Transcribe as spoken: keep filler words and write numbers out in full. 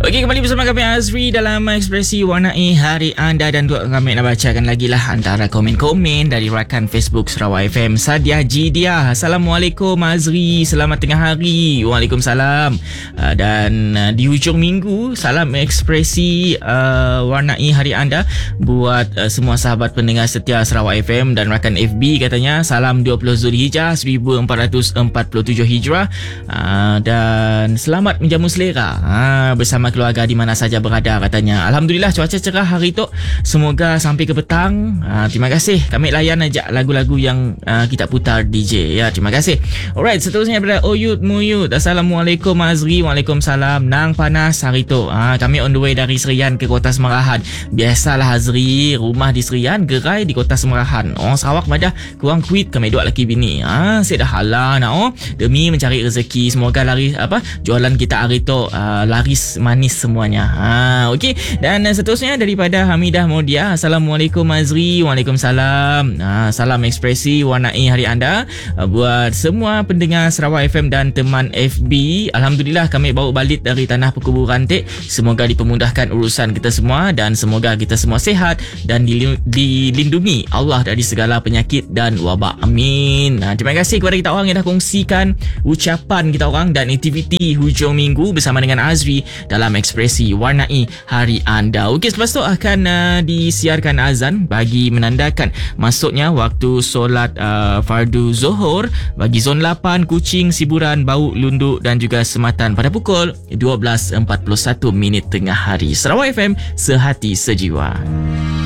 Okey, kembali bersama kami Azri dalam Ekspresi Warnai Hari Anda, dan untuk kami nak bacakan lagi lah antara komen-komen dari rakan Facebook Sarawak F M. Sadia Jidia, Assalamualaikum Azri, selamat tengah hari. Waalaikumsalam. Uh, dan uh, di hujung minggu, salam Ekspresi uh, Warnai Hari Anda buat uh, semua sahabat pendengar setia Sarawak F M dan rakan F B. Katanya salam dua puluh Zulhijjah seribu empat ratus empat puluh tujuh Hijrah, uh, dan selamat menjamu selera uh, bersama keluarga di mana saja berada. Katanya alhamdulillah cuaca cerah hari tu, semoga sampai ke petang. uh, terima kasih, kami layan aja lagu-lagu yang uh, kita putar D J ya. Terima kasih. Alright, seterusnya daripada Oyud Muyud, Assalamualaikum Azri. Waalaikumsalam. Nang panas hari tu, uh, kami on the way dari Serian ke Kota Semerahan. Biasalah Azri, rumah di Serian, gerai di Kota Semerahan. Oh, Sarawak madah kurang kuit kami dua laki bini. Ah, saya dah halah nak oh demi mencari rezeki. Semoga lari apa jualan kita hari tu uh, laris manis semuanya. Ha, okey. Dan uh, seterusnya daripada Hamidah Modia, Assalamualaikum Azri. Waalaikumsalam. Ha, salam Ekspresi Warnai Hari Anda uh, buat semua pendengar Sarawak F M dan teman F B. Alhamdulillah kami bawa balik dari tanah perkuburan Tek. Semoga dipermudahkan urusan kita semua dan semoga kita semua sihat dan dilindungi Allah dari segala penyakit dan wabak. Amin. Ha, terima kasih kepada kita orang yang dah kongsikan ucapan kita orang dan aktiviti hujung minggu bersama dengan Azri dalam Ekspresi Warnai Hari Anda. Okey, selepas tu akan uh, disiarkan azan bagi menandakan masuknya waktu solat uh, fardu Zuhur bagi zon lapan, Kuching, Siburan, Bau, Lunduk dan juga Sematan pada pukul dua belas empat puluh satu minit tengah hari. Sarawak F M, sehati sejiwa.